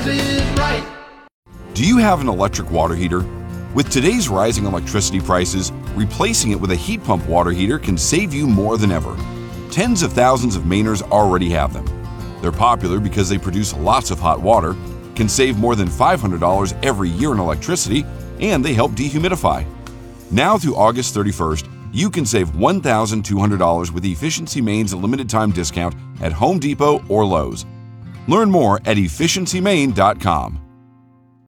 it right. Do you have an electric water heater? With today's rising electricity prices, replacing it with a heat pump water heater can save you more than ever. Tens of thousands of Mainers already have them. They're popular because they produce lots of hot water, can save more than $500 every year in electricity, and they help dehumidify. Now through August 31st, you can save $1,200 with Efficiency Maine's limited time discount at Home Depot or Lowe's. Learn more at efficiencymaine.com.